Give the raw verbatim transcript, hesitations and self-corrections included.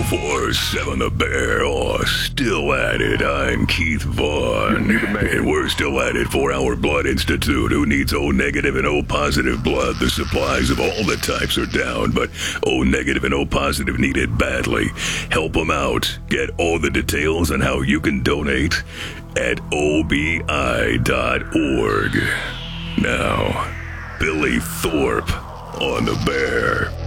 four seven The Bear are still at it. I'm Keith Vaughn. And we're still at it for our Blood Institute. Who needs O negative and O positive blood? The supplies of all the types are down, but O negative and O positive need it badly. Help them out. Get all the details on how you can donate at O B I dot org. Now, Billy Thorpe on The Bear.